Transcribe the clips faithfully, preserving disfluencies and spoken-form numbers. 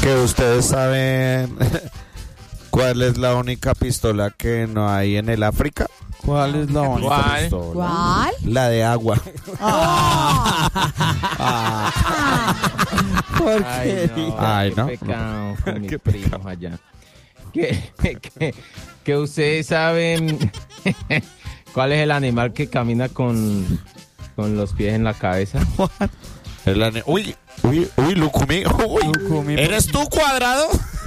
Que ustedes saben cuál es la única pistola que no hay en el África. ¿Cuál es la única ¿Cuál? pistola? ¿Cuál? La de agua. Oh. ¿Por Ay, qué? no, Ay, qué ¿no? pecado con mis Qué primos allá. Que, que, que ustedes saben cuál es el animal que camina con, con los pies en la cabeza. El ane- uy, uy, uy, Lucumí. Uy, Lucumí. ¿eres tú, Cuadrado?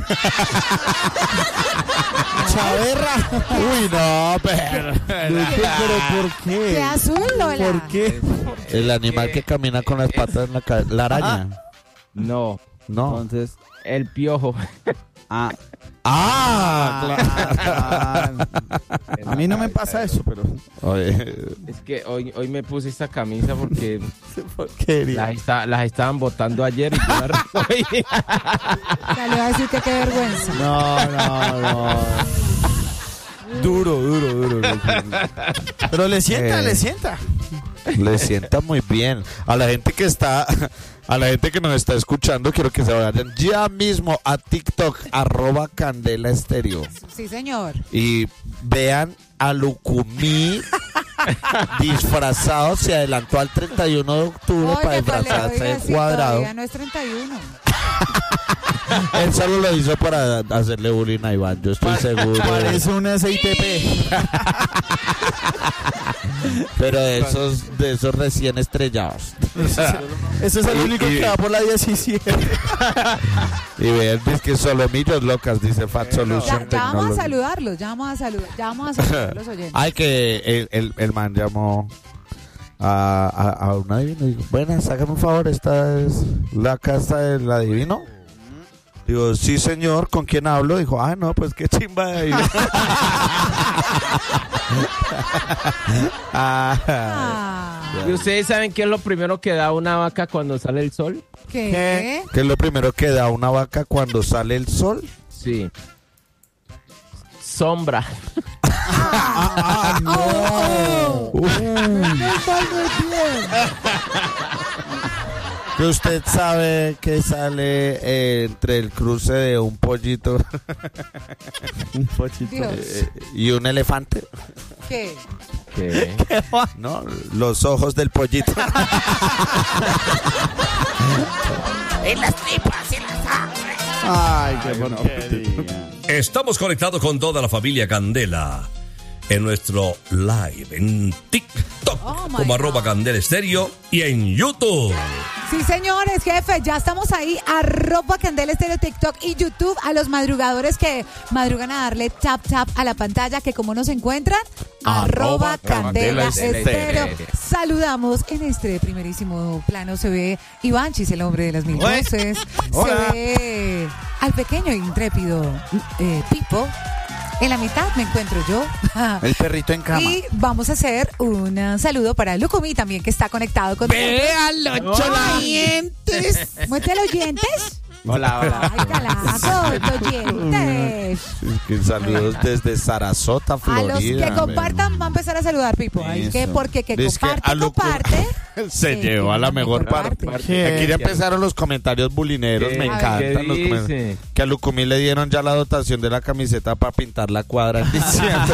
Chaverra. Uy, no, pero... ¿Pero por ¿Qué qué? azul, Lola? ¿Por qué? El animal que camina con las patas en la cabeza. La araña. No, No. Entonces, el piojo. ah, Ah, ah, a mí no me pasa eso, pero Oye, Es que hoy, hoy me puse esta camisa porque porquería. las, está- las estaban botando ayer y yo la recogí. Ya le voy a decir que qué vergüenza. No, no, no. Duro, duro, duro. Pero le sienta, Eh. le sienta. le sienta muy bien. A la gente que está, a la gente que nos está escuchando, quiero que se vayan ya mismo a TikTok, arroba Candela Estéreo. Sí, señor. Y vean a Lucumí disfrazado, se adelantó al treinta y uno de octubre para Oye, pues le disfrazarse voy a de decir, Cuadrado. todavía no es treinta y uno. Él solo lo hizo para hacerle bullying a Iván, yo estoy seguro. Parece un S I T P. Pero de esos, de esos recién estrellados. Ese es el Y- único y- que va por la diecisiete. Y vean, es que solo millos locas, dice Fat Ya, Solution ya vamos a Technology. saludarlos, ya vamos a saludar, ya vamos a saludar a los oyentes. Ay, que el, el, el man llamó a, a, a un adivino y dijo, buenas, hágame un favor, esta es la casa del adivino. Digo, sí señor, ¿con quién hablo? Dijo, ah, no, pues qué chimba de adivino. Ah, Ah, ¿Y ustedes saben qué es lo primero que da una vaca cuando sale el sol? ¿Qué? ¿qué es lo primero que da una vaca cuando sale el sol? Sí. Sombra. Ah, no. Que usted sabe que sale eh, entre el cruce de un pollito Un pochito. Dios, eh, y un elefante, ¿qué? ¿Qué? ¿no? Los ojos del pollito. Ay, qué porquería. Estamos conectados con toda la familia Candela en nuestro live en TikTok Oh, my como God. arroba Candela Estéreo y en YouTube. Sí, señores, jefe, ya estamos ahí, arroba Candela Estéreo, TikTok y YouTube, a los madrugadores que madrugan a darle tap tap a la pantalla, que como nos encuentran, arroba Arroba Candela Candela Estéreo. Estéreo. Saludamos en este primerísimo plano, se ve Ivanchis, el hombre de las mil Oye. voces, Hola. se ve al pequeño e intrépido eh, Pipo, en la mitad me encuentro yo. El perrito en cama. Y vamos a hacer un saludo para Lucumí también, que está conectado con ¡Véanlo, choladientes! Muéstrate los oyentes. Hola, hola. Ay, calazos, oyentes. Que saludos desde Sarasota, A Florida. los que compartan va a empezar a saludar, Pipo. Ay, que Eso. porque que Dice que comparte, a Lucu- comparte. Se Sí, llevó a la mejor parte. ¿Qué? Aquí ya empezaron los comentarios bulineros, ¿Qué? me A ver, encantan ¿qué los dice? comentarios. Que a Lucumí le dieron ya la dotación de la camiseta para pintar la cuadra en diciembre.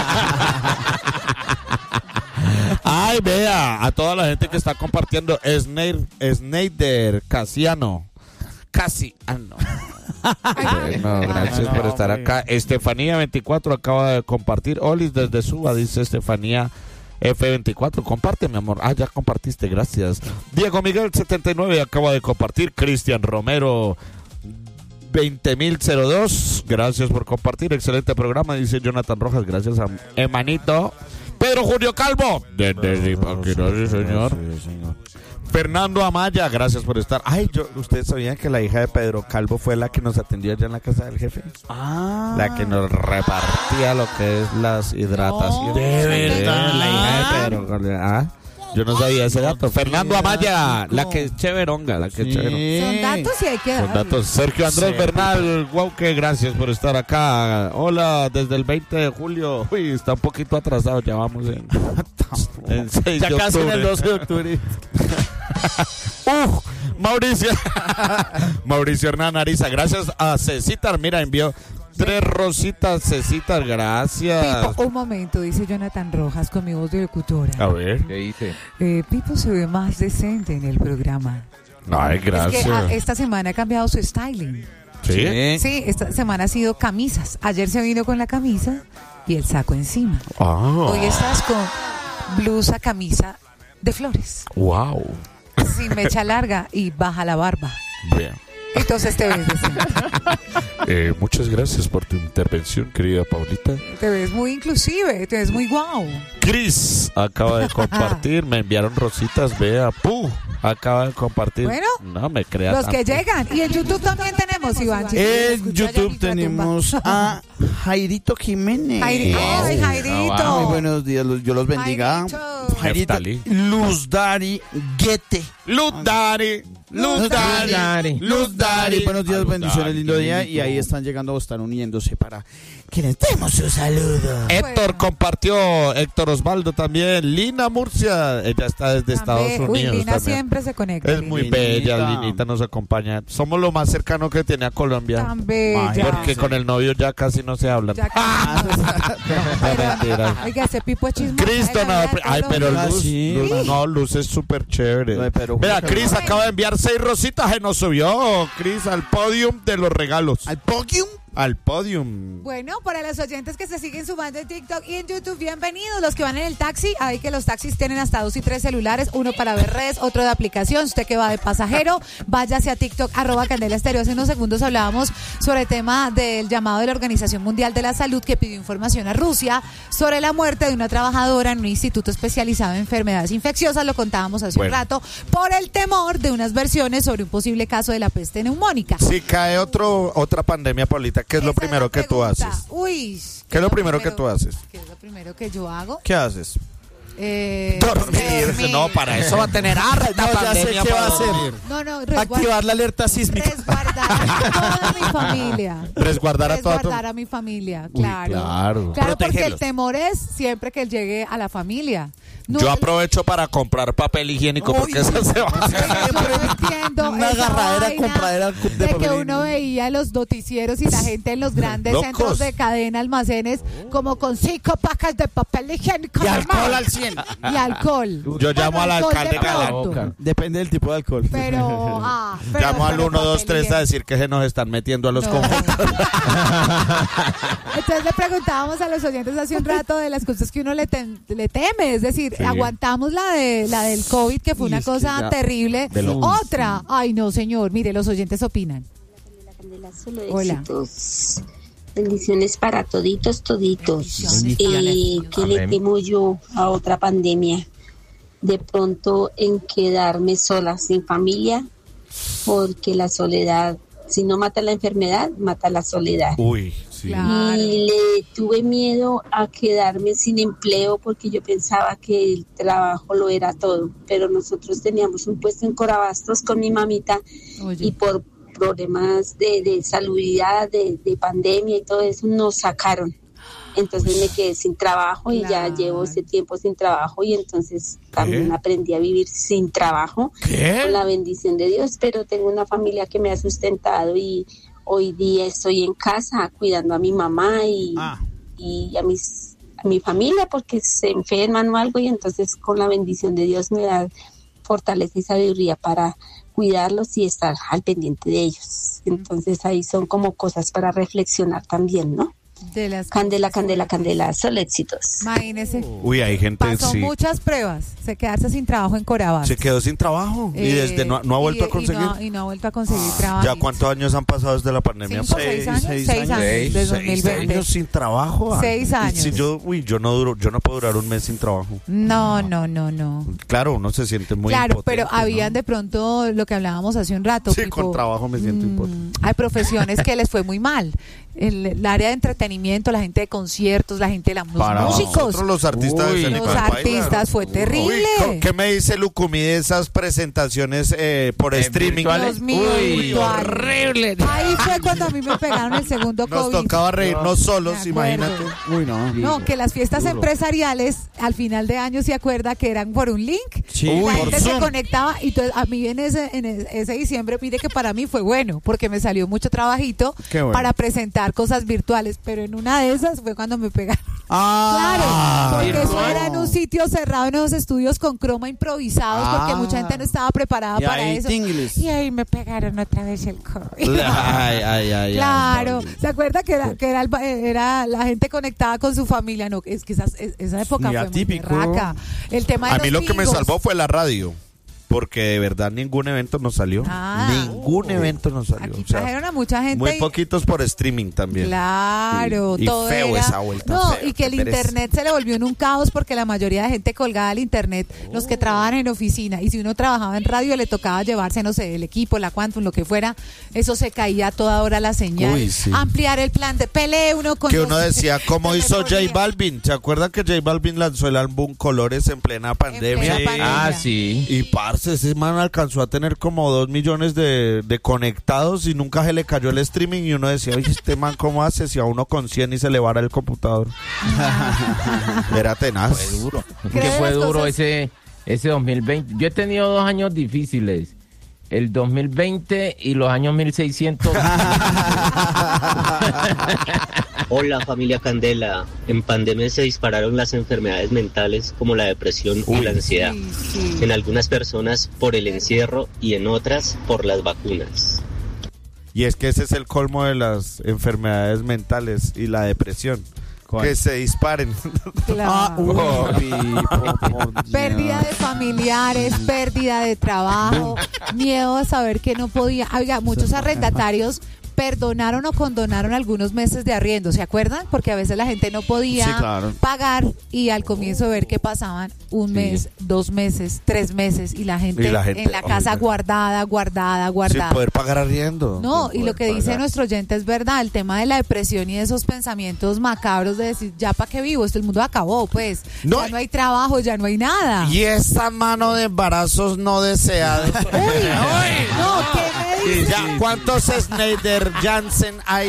Ay, vea, a toda la gente que está compartiendo, Sneir- Sneider Casiano. Casi, ah, no. Bueno, gracias no, por estar hombre. acá. Estefanía veinticuatro acaba de compartir. Olis desde Suba, dice Estefanía F veinticuatro. Comparte, mi amor. Ah, ya compartiste, gracias. Diego Miguel setenta y nueve acaba de compartir. Cristian Romero veinte mil dos. Gracias por compartir. Excelente programa, dice Jonathan Rojas. Gracias a Emanito. Pedro Julio Calvo. Desde Zipaquirá, sí, señor. Sí, señor. Fernando Amaya, gracias por estar. Ay, yo, ¿ustedes sabían que la hija de Pedro Calvo fue la que nos atendió allá en la casa del jefe? Ah. La que nos repartía lo que es las hidrataciones. No, ¿de verdad? La hija de Pedro Calvo. Ah, yo no sabía ese dato. Fernando Amaya, la que es chéveronga, la que es chéveronga. Son datos y hay que Son darlos. datos. Sergio Andrés Sí. Bernal, wow, que gracias por estar acá. Hola, desde el veinte de julio. Uy, está un poquito atrasado, ya vamos en, en seis Ya de casi en octubre. el doce de octubre. Uf, Mauricio. Mauricio Hernán Ariza. Gracias a Cecitar. Mira, envió tres rositas, Cecitar. Gracias. Pipo, un momento, dice Jonathan Rojas con mi voz de locutora. A ver. ¿Qué dice? Eh, Pipo se ve más decente en el programa. Ay, gracias. Es que ah, esta semana ha cambiado su styling. ¿Sí? Sí, esta semana ha sido camisas. Ayer se vino con la camisa y el saco encima. Ah. Hoy estás con blusa, camisa de flores, Wow. sin mecha larga y baja la barba. Bien. Entonces te ves decente. Eh, muchas gracias por tu intervención, querida Paulita. Te ves muy inclusive, te ves muy guau. Cris acaba de compartir, me enviaron rositas, vea, pu, acaba de compartir. Bueno, no me creas. Los que llegan. Y en YouTube también tenemos, Iván. Si quieres En escuchar YouTube Yamita tenemos Tumba. a Jairito Jiménez. Jairi- ¡Ay, Jairito! Ah, muy buenos días, los- yo los bendiga. Jairito. Jairito, Neftali. Luz Dari Guete. Luz Dari, Luz Dari, Luz Dari. Buenos días, Luz bendiciones, Dari, lindo qué día. bonito. Y ahí están llegando, están uniéndose para que les demos su saludo. Héctor Bueno. compartió, Héctor Osvaldo también, Lina Murcia, ella está desde Estados También. Unidos Uy, Lina también. siempre se conecta. Es Lina. muy Linita. bella, Linita nos acompaña. Somos lo más cercano que tiene a Colombia. Tan bella. Porque con el novio ya casi no se hablan. Ya Ah, Pero, mentira. oiga, ese Pipo es chismoso. Cristo, Ay, no, la ay, verdad, pero Ah, Luz, sí. Luz- no, Luz es súper chévere. Ay, pero- Vea, pero- Cris acaba de enviar seis rositas y nos subió, Cris, al podium de los regalos. Al podium. Al podium. Bueno, para los oyentes que se siguen sumando en TikTok y en YouTube, bienvenidos. Los que van en el taxi, ahí que los taxis tienen hasta dos y tres celulares, uno para ver redes, otro de aplicación. Usted que va de pasajero, váyase a TikTok, arroba Candela Estéreo. Hace unos segundos hablábamos sobre el tema del llamado de la Organización Mundial de la Salud que pidió información a Rusia sobre la muerte de una trabajadora en un instituto especializado en enfermedades infecciosas. Lo contábamos hace Bueno. un rato, por el temor de unas versiones sobre un posible caso de la peste neumónica. Si cae otro, otra pandemia, Paulita, ¿qué es lo Esa primero la que tú pregunta. haces? Uy. ¿Qué es lo primero que tú haces? ¿Qué es lo primero que yo hago? ¿Qué haces? Eh, Dormir. No, para eso va a tener harta No, ya sé pandemia qué va para a hacer. dormir. No, no, resguar- Activar la alerta sísmica. resguardar a toda mi familia. Resguardar a toda tu... Resguardar a mi familia, Uy, claro. claro. Claro, porque el Protegerlos. temor es siempre que él llegue a la familia. No, Yo el- aprovecho para comprar papel higiénico Uy. porque eso se va a Oiga, yo no entiendo Una esa agarradera, vaina compradera de de que papel uno veía los noticieros y la gente en los grandes Locos. centros de cadena, almacenes, como con cinco pacas de papel higiénico. Y alcohol normal. al cien. Y alcohol. Yo llamo al alcohol de alcalde pronto. Galán. Depende del tipo de alcohol. Pero, ah, pero- Llamo al pero uno, dos, papel tres a higiénico. decir que se nos están metiendo a los No. conjuntos. Entonces le preguntábamos a los oyentes hace un rato de las cosas que uno le, tem- le teme, es decir, Sí. aguantamos la de la del COVID, que fue Y una es que cosa ya- terrible. de lo- Otra, ay no señor, mire, los oyentes opinan. Candela, solo Hola. éxitos. Bendiciones para toditos, toditos. Bendiciones. Eh, ¿Qué le Amén. temo yo a otra pandemia? De pronto en quedarme sola, sin familia, porque la soledad, si no mata la enfermedad, mata la soledad. Uy, sí. Claro. Y le tuve miedo a quedarme sin empleo porque yo pensaba que el trabajo lo era todo, pero nosotros teníamos un puesto en Corabastos con mi mamita Oye. y por problemas de, de salubridad, de, de pandemia y todo eso, nos sacaron. Entonces me quedé sin trabajo y Claro. ya llevo ese tiempo sin trabajo y entonces también aprendí a vivir sin trabajo con la bendición de Dios, pero tengo una familia que me ha sustentado y hoy día estoy en casa cuidando a mi mamá y, Ah. y a mis a mi familia porque se enferman o algo y entonces con la bendición de Dios me da fortaleza y sabiduría para cuidarlos y estar al pendiente de ellos. Entonces ahí son como cosas para reflexionar también, ¿no? De las Candela, cosas candela, fuertes. candela, solo éxitos. Imagínese. Uy, hay gente, Pasó sí. muchas pruebas, se quedarse sin trabajo en Corabas. Se quedó sin trabajo y desde no, no ha vuelto a conseguir. Y no, y no ha vuelto a conseguir trabajo. ¿Ya cuántos años han pasado desde la pandemia? ¿Cinco, seis años? Seis, seis años, años. desde Seis dos mil veinte. años sin trabajo. Seis Y años. si yo, uy, yo no duro, yo no puedo durar un mes sin trabajo. No, no, no, no. Claro, uno se siente muy Claro, impotente, pero habían ¿no? de pronto lo que hablábamos hace un rato. Sí, con trabajo me siento mm, impotente. Hay profesiones que les fue muy mal. el, el área de entretenimiento, la gente de conciertos, la gente de la música, Para músicos. nosotros los artistas Uy, escénicos los del país, artistas claro. fue terrible. Uy, ¿qué me dice Lucumí de esas presentaciones eh, por Eh, streaming? virtuales. Dios mío, Uy, virtual. horrible. Ahí fue cuando a mí me pegaron el segundo Nos COVID. tocaba reírnos Me solos, acuerdo. imagínate. Uy, no. No, que las fiestas Duro. empresariales al final de año se acuerda que eran por un link. Sí. Y la Uy, gente por se Zoom. conectaba y to- a mí en ese, en e- ese diciembre, mire que para mí fue bueno, porque me salió mucho trabajito Qué bueno. para presentar cosas virtuales, pero en una de esas fue cuando me pegaron. Ah, Claro, porque eso virtual. era en un sitio cerrado, en unos estudios con croma improvisados, porque Ah. mucha gente no estaba preparada Y para ahí eso. tingles. Y ahí me pegaron otra vez el COVID. Ay, ay, ay, Claro, ay. ¿se acuerda que era, que era, el ba- era la gente conectada con su familia? No, es que esas- es- esa época Muy fue atípico. muy berraca. El tema de A mí lo los que me bingos. salvó fue la radio. Porque de verdad ningún evento nos salió. Ah. Ningún evento nos salió. Aquí O sea, trajeron a mucha gente. muy y- poquitos por streaming también. Claro, Y- y todo feo era- esa vuelta, No, feo, y que el qué pereza. internet se le volvió en un caos porque la mayoría de gente colgaba el internet, los que trabajan en oficina, y si uno trabajaba en radio le tocaba llevarse, no sé, el equipo, la Quantum, lo que fuera, eso se caía a toda hora la señal. Uy, sí. Ampliar el plan de pelee uno con Que los- uno decía, ¿cómo se hizo me J ponía Balvin? ¿Se acuerda que J Balvin lanzó el álbum Colores en plena pandemia? plena pandemia. Ah, sí. Y parce, ese man alcanzó a tener como dos millones de, de conectados y nunca se le cayó el streaming y uno decía, oye, este man cómo hace si a uno con cien y se le vara el computador. Era tenaz. Fue duro. Creo Que de fue las duro cosas- ese, ese dos mil veinte. Yo he tenido dos años difíciles. El dos mil veinte y los años mil seiscientos. Hola familia Candela, en pandemia se dispararon las enfermedades mentales como la depresión y la ansiedad. Sí, sí. En algunas personas por el encierro y en otras por las vacunas. Y es que ese es el colmo de las enfermedades mentales y la depresión. ¿Cuál? Que se disparen. Claro. Ah, uy, Pipo, por Dios. Pérdida de familiares, pérdida de trabajo, miedo a saber que no podía. Oiga, muchos arrendatarios perdonaron o condonaron algunos meses de arriendo, ¿se acuerdan? Porque a veces la gente no podía Sí, claro. pagar y al comienzo ver que pasaban un mes, dos meses, tres meses y la gente, Y la gente, en la casa oiga. guardada, guardada, Sin guardada. poder pagar arriendo. No, Sin y lo poder que dice pagar. nuestro oyente es verdad, el tema de la depresión y de esos pensamientos macabros de decir, ya para qué vivo, esto el mundo acabó, pues, No, ya no hay trabajo, ya no hay nada. Y esa mano de embarazos no deseados. No, ¿qué me dice? Ya, ¿cuántos Snyder Jansen hay?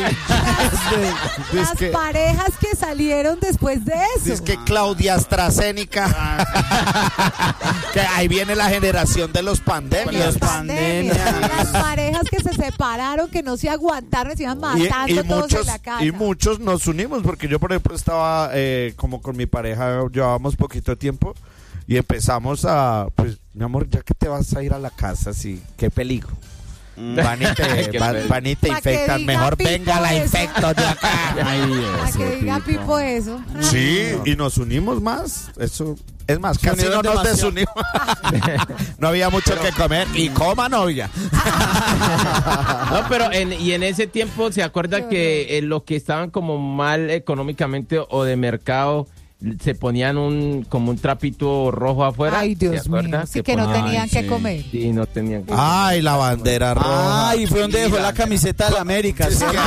Las Es que, parejas que salieron después de eso. es que Claudia AstraZeneca. Que ahí viene la generación de los pandemias. Los Pandemia. pandemias. Las parejas que se separaron, que no se aguantaron, se iban matando Y, y todos muchos, en la casa. y muchos nos unimos, porque yo, por ejemplo, estaba eh, como con mi pareja, llevábamos poquito tiempo y empezamos a, pues, mi amor, ya que te vas a ir a la casa, sí, qué peligro. Van y te, Qué van- peligro. van y te Pa' que infectan, diga mejor Pipo venga, la eso. infecto yo acá. Ay, Para ese que diga Pipo. Pipo eso. Sí, y nos unimos más. Eso es más, Se casi no unieron nos demasiado. desunimos. No había mucho que comer y coma novia. No, pero en, y en ese tiempo se acuerda que eh, los que estaban como mal económicamente o de mercado se ponían un como un trapito rojo afuera. Ay, ¿se Dios acuerda? mío. Sí Se que no ponían- tenían Ay, que sí. comer. Sí, no tenían que Ay, la bandera roja. Ay, fue donde dejó la camiseta de la América, Es ¿cierto? que-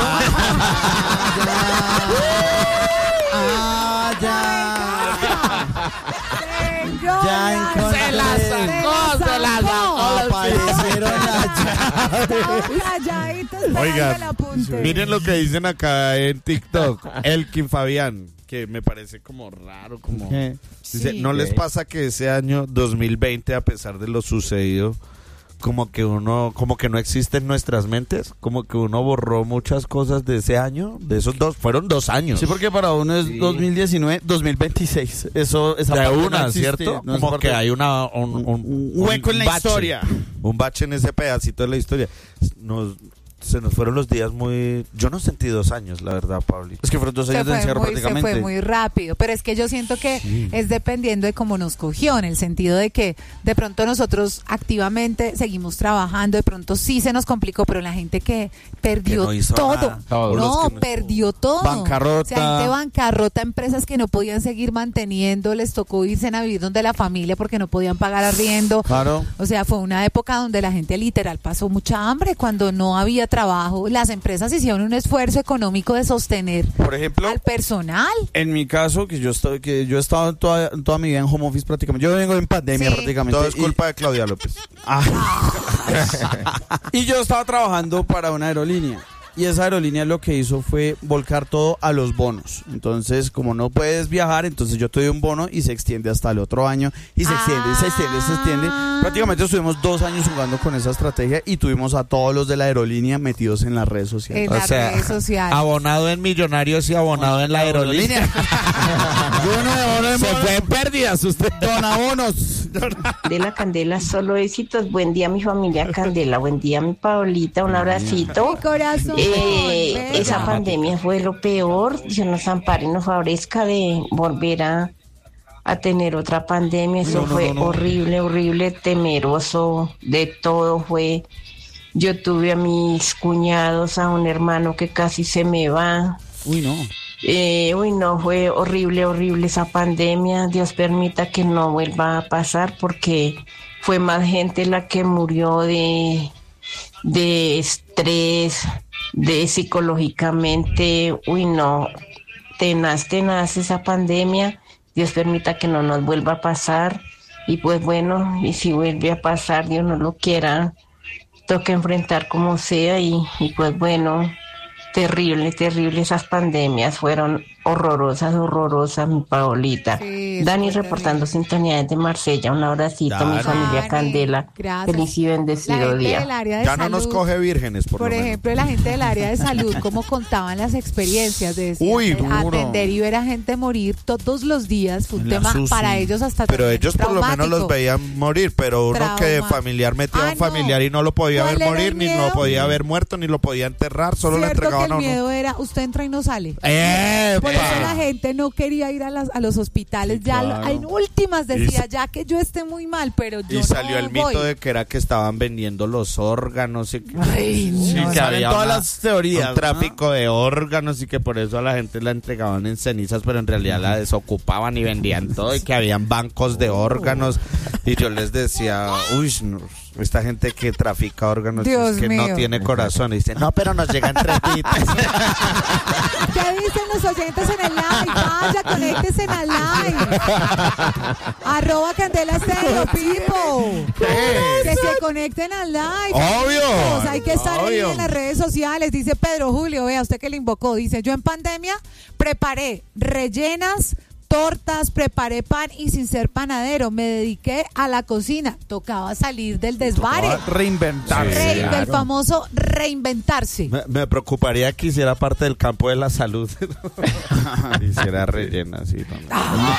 Ah, ya. Señora, Ya encontré. se la sacó, se la sacó. Aparecieron allá. Calladito, esperando Oigan, el apunte. miren lo que dicen acá en TikTok. Elkin Fabián, que me parece como raro, como... ¿Qué? Dice, Sí. ¿no les Ok. pasa que ese año dos mil veinte, a pesar de lo sucedido, como que uno, como que no existe en nuestras mentes? Como que uno borró muchas cosas de ese año, de esos dos, fueron dos años. Sí, porque para uno es Sí. dos mil diecinueve, dos mil veintiséis. Eso, esa de parte no una, existe, ¿cierto? no es Como parte- que hay una, un, un- un hueco en la bache, historia. Un bache en ese pedacito de la historia. Nos, se nos fueron los días muy... Yo no sentí dos años, la verdad, Pablo. Es que fueron dos Se años de fue, encierro muy, se prácticamente. fue muy rápido, pero es que yo siento que es dependiendo de cómo nos cogió, en el sentido de que de pronto nosotros activamente seguimos trabajando, de pronto sí se nos complicó, pero la gente que perdió Que no hizo todo, nada. Todo. Los no, que no- perdió todo. Bancarrota. O sea, gente bancarrota, empresas que no podían seguir manteniendo, les tocó irse a vivir donde la familia porque no podían pagar arriendo. Claro. O sea, fue una época donde la gente literal pasó mucha hambre cuando no había trabajo. Las empresas hicieron un esfuerzo económico de sostener Por ejemplo, al personal. en mi caso, que yo estoy, que yo he estado toda, toda mi vida en home office prácticamente. Yo vengo en pandemia Sí. prácticamente. Todo es y- culpa de Claudia López. Ah. Y yo estaba trabajando para una aerolínea. Y esa aerolínea lo que hizo fue volcar todo a los bonos. Entonces, como no puedes viajar, entonces yo te doy un bono y se extiende hasta el otro año. Y se extiende, y se extiende, y se extiende. Ah. Prácticamente estuvimos dos años jugando con esa estrategia y tuvimos a todos los de la aerolínea metidos en las redes sociales. En las redes sociales. abonado en Millonarios y abonado en la aerolínea. Yo no abono en Se bono. fue en pérdidas usted. Don Abonos. De la Candela, solo éxitos. Buen día, mi familia Candela. Buen día, mi Paolita. Un abracito. Mi corazón. Eh, bella. esa pandemia fue lo peor. Dios nos ampare y nos favorezca de volver a, a tener otra pandemia. Eso No, no, fue no, no. horrible, horrible, temeroso. De todo fue. Yo tuve a mis cuñados, a un hermano que casi se me va. Uy, no. Eh, uy, no, fue horrible, horrible esa pandemia. Dios permita que no vuelva a pasar porque fue más gente la que murió de, de estrés, de psicológicamente. Uy, no, tenaz, tenaz esa pandemia. Dios permita que no nos vuelva a pasar. Y pues bueno, y si vuelve a pasar, Dios no lo quiera, toca enfrentar como sea. Y, y pues bueno, terrible, terrible, esas pandemias fueron horrorosas, horrorosas, mi Paolita. Sí, Dani fue reportando sintonía desde Marsella, un abracito, Dani. mi familia Dani, Candela. gracias. Feliz y La bendecido gente día. del área de Ya no salud, nos coge vírgenes, por, por lo menos. ejemplo, la gente del área de salud, cómo contaban las experiencias de decir, Uy, eh, duro. atender y ver a gente morir todos los días fue un En la tema S U S I. para ellos hasta Pero también ellos por lo menos traumático. los veían morir, pero uno que Trauma. familiar metía a Ah, un no. familiar y no lo podía ¿Cuál ver era morir, el ni miedo? lo podía ver muerto, ni lo podía enterrar, solo le Cierto que entregaban el a uno. miedo era, usted entra y no sale. ¡Epa! Por eso la gente no quería ir a, las- a los hospitales. Sí, Ya claro. lo- en últimas decía, Y- ya que yo esté muy mal, pero yo Y salió no el mito voy. de que era que estaban vendiendo los órganos y que, Ay, sí, no, que salen había todas una- las teorías, un ¿no? tráfico de órganos y que por eso a la gente la entregaban en cenizas, pero en realidad la desocupaban y vendían todo y que habían bancos de órganos. Y yo les decía, uy, no, esta gente que trafica órganos Dios es que mío. no tiene corazón. Y dicen, no, pero nos llegan trepitas. ¿Qué dicen los oyentes en el live? Vaya, conéctese en el live. Arroba Candela Estéreo, Pipo. Que se conecten al live. Obvio. amigos. Hay que estar ahí Obvio. en las redes sociales. Dice Pedro Julio, vea, usted que le invocó. Dice, yo en pandemia preparé rellenas, tortas, preparé pan y sin ser panadero me dediqué a la cocina. Tocaba salir del desvare. Reinventarse. Sí, Rey, claro. del famoso reinventarse. Me, me preocuparía que hiciera parte del campo de la salud. Hiciera rellena, sí. no, no.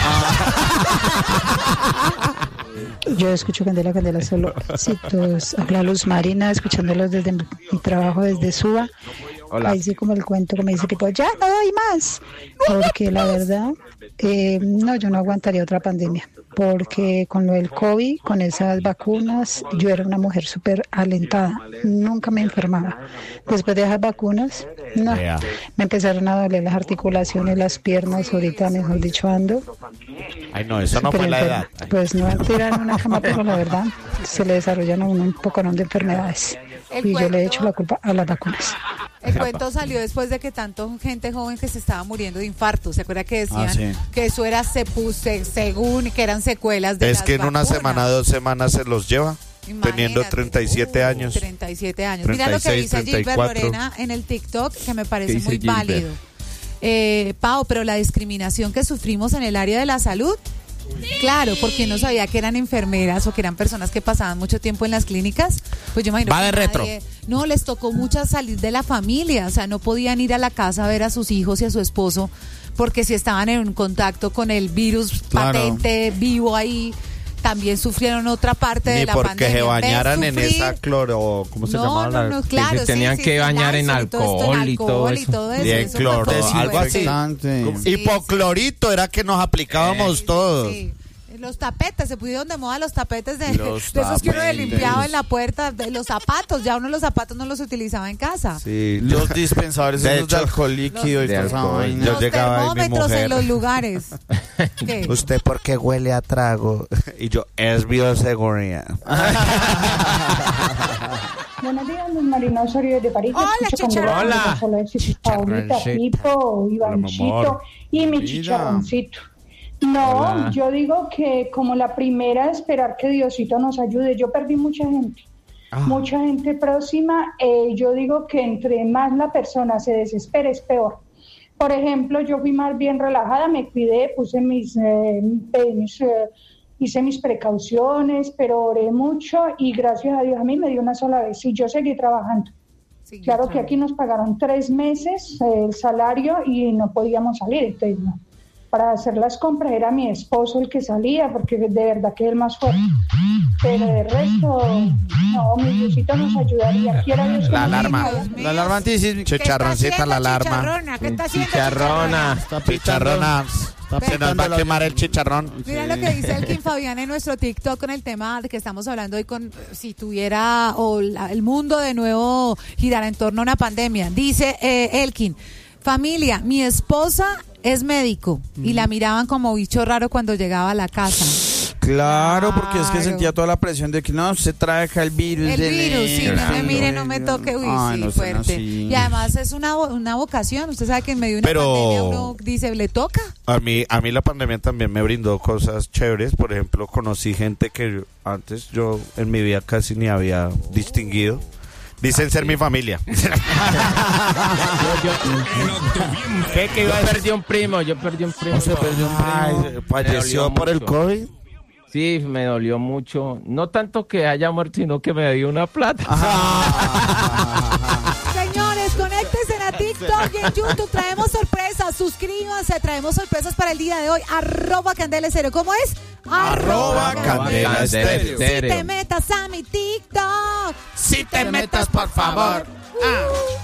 Yo escucho Candela, Candela solo éxitos. Habla Luz Marina, escuchándolos desde mi, mi trabajo desde Suba. Hola. Ahí sí como el cuento que me dice tipo, ya no doy más. Porque la verdad, eh, no, yo no aguantaría otra pandemia. Porque con lo del COVID, con esas vacunas, yo era una mujer súper alentada. Nunca me enfermaba. Después de esas vacunas, no. Vea. Me empezaron a doler las articulaciones, las piernas. Ahorita, mejor dicho, ando. Ay, no, eso no Súper fue la enferma. edad. Ay. Pues no tirar en una cama, pero la verdad se le desarrollan a uno un poco de enfermedades. El Y yo le cuento- he hecho la culpa a las vacunas. El cuento salió después de que tanto gente joven que se estaba muriendo de infarto. ¿Se acuerda que decían Ah, sí. que eso era sepu- se- según que eran secuelas de Es las que en una vacunas? semana, dos semanas se los lleva. Teniendo Imagínate. treinta y siete Uh, años. treinta y siete años. Mira lo que treinta y seis, dice Gilbert treinta y cuatro. Lorena en el TikTok, que me ¿Qué parece dice muy Gilbert? válido. Eh, Pau, pero la discriminación que sufrimos en el área de la salud, claro, porque no sabía que eran enfermeras o que eran personas que pasaban mucho tiempo en las clínicas, pues yo imagino Va que de retro. nadie- no, les tocó muchas salir de la familia, o sea, no podían ir a la casa a ver a sus hijos y a su esposo, porque si estaban en un contacto con el virus Claro. patente, vivo ahí, también sufrieron otra parte de Ni la porque pandemia. se Ven bañaran en sufrir. esa cloro, ¿cómo se No, llamaba? no, la- no, claro, se sí, tenían sí, que sí, bañar en Dyson y todo esto, en alcohol y todo alcohol y eso. todo eso. Y en eso fue cloro, fuerte. algo así. Desinfectante. Sí, Hipoclorito era que nos aplicábamos Sí, todos. sí. Los tapetes, se pusieron de moda los tapetes de, Los de esos que uno le tapetes. limpiaba en la puerta, de los zapatos, ya uno los zapatos no los utilizaba en casa. Sí, Los dispensadores De esos de hecho, alcohol líquido y de toda esa alcohol. vaina. Yo Los llegaba y mi termómetros mujer- en los lugares. ¿Qué? ¿Usted por qué huele a trago? Y yo, es bioseguridad. Buenos días, Luz Marina Osorio de París. Hola, Chicharrón. Hola. Paulita, Pipo, Ivancito y mi chicharroncito. No, Hola. yo digo que como la primera, esperar que Diosito nos ayude. Yo perdí mucha gente, Ah. mucha gente próxima. Eh, yo digo que entre más la persona se desespere es peor. Por ejemplo, yo fui más bien relajada, me cuidé, puse mis, eh, mis eh, hice mis precauciones, pero oré mucho y gracias a Dios a mí me dio una sola vez y yo seguí trabajando. Sí, Claro claro. que aquí nos pagaron tres meses eh, el salario y no podíamos salir, entonces no. Para hacer las compras era mi esposo el que salía, porque de verdad que es el más fuerte. Pero de resto, no, mi Diosito nos ayudaría. Quiera Dios que La no nos alarma. vaya. Dios mío. La alarma antisísmica. Chicharroncita, la alarma. Chicharrona, ¿qué está haciendo Chicharrona. Chicharrona. Se nos va a quemar el chicharrón. Mira lo que dice Elkin Fabián en nuestro TikTok con el tema de que estamos hablando hoy con si tuviera o la- el mundo de nuevo girara en torno a una pandemia. Dice eh, Elkin, familia, mi esposa es médico y la miraban como bicho raro cuando llegaba a la casa. Claro, porque es que Claro. sentía toda la presión de que no, se trae acá el virus. El de virus, sí, no me Ay, mire, no me toque, uy, Ay, sí, no sean fuerte. así. Y además es una, vo- una vocación, usted sabe que en medio de una Pero- pandemia uno dice, ¿le toca? A mí, a mí la pandemia también me brindó cosas chéveres. Por ejemplo, conocí gente que antes yo en mi vida casi ni había distinguido. Dicen ser mi familia. Yo, yo, ¿Qué, qué yo iba a decir? perdí un primo, yo perdí un primo. Ay, Me falleció dolió por el mucho. COVID. Sí, me dolió mucho. No tanto que haya muerto, sino que me dio una plata. Señores, conéctense a TikTok y en YouTube. Traemos sorpresas. Suscríbanse. Traemos sorpresas para el día de hoy. Arroba Candela Estéreo. ¿Cómo es? Arroba Candela Candela Estéreo. Si te metas a mi TikTok. Si te metas, por favor. Uh.